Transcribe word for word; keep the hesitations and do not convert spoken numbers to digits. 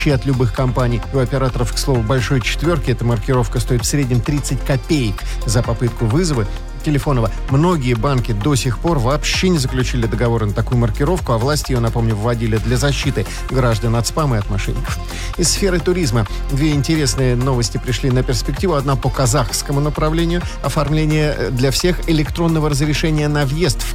от любых компаний. У операторов, к слову, большой четверки эта маркировка стоит в среднем тридцать копеек за попытку вызова телефонного. Многие банки до сих пор вообще не заключили договор на такую маркировку, а власти ее, напомню, вводили для защиты граждан от спама и от мошенников. Из сферы туризма две интересные новости пришли на перспективу. Одна по казахскому направлению. Оформление для всех электронного разрешения на въезд в